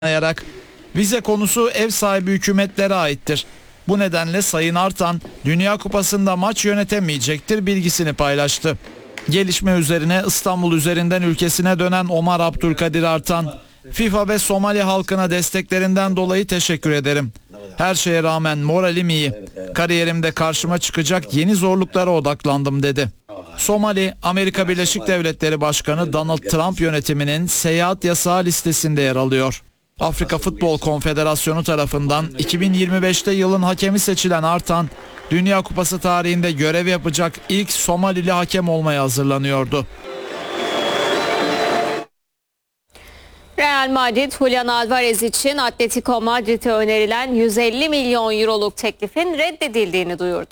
yayınlayarak vize konusu ev sahibi hükümetlere aittir. Bu nedenle Sayın Artan Dünya Kupası'nda maç yönetemeyecektir bilgisini paylaştı. Gelişme üzerine İstanbul üzerinden ülkesine dönen Omar Abdülkadir Artan, FIFA ve Somali halkına desteklerinden dolayı teşekkür ederim. Her şeye rağmen moralim iyi. Kariyerimde karşıma çıkacak yeni zorluklara odaklandım dedi. Somali, Amerika Birleşik Devletleri Başkanı Donald Trump yönetiminin seyahat yasağı listesinde yer alıyor. Afrika Futbol Konfederasyonu tarafından 2025'te yılın hakemi seçilen Artan, Dünya Kupası tarihinde görev yapacak ilk Somalili hakem olmaya hazırlanıyordu. Real Madrid, Julian Alvarez için Atletico Madrid'e önerilen 150 milyon euroluk teklifin reddedildiğini duyurdu.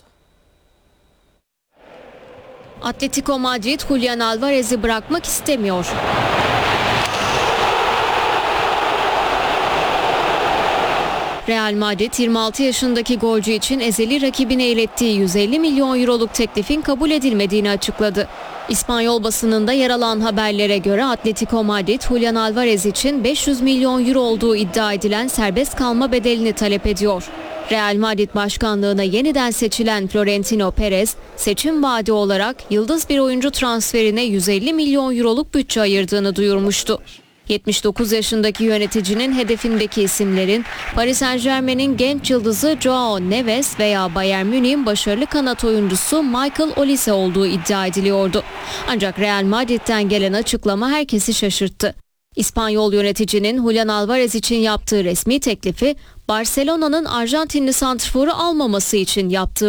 Atletico Madrid, Julian Alvarez'i bırakmak istemiyor. Real Madrid 26 yaşındaki golcü için ezeli rakibine ilettiği 150 milyon euroluk teklifin kabul edilmediğini açıkladı. İspanyol basınında yer alan haberlere göre Atletico Madrid, Julian Alvarez için 500 milyon euro olduğu iddia edilen serbest kalma bedelini talep ediyor. Real Madrid başkanlığına yeniden seçilen Florentino Perez, seçim vaadi olarak yıldız bir oyuncu transferine 150 milyon euroluk bütçe ayırdığını duyurmuştu. 79 yaşındaki yöneticinin hedefindeki isimlerin Paris Saint-Germain'in genç yıldızı Joao Neves veya Bayern Münih'in başarılı kanat oyuncusu Michael Olise olduğu iddia ediliyordu. Ancak Real Madrid'den gelen açıklama herkesi şaşırttı. İspanyol yöneticinin Julian Alvarez için yaptığı resmi teklifi Barcelona'nın Arjantinli santrforu almaması için yaptığı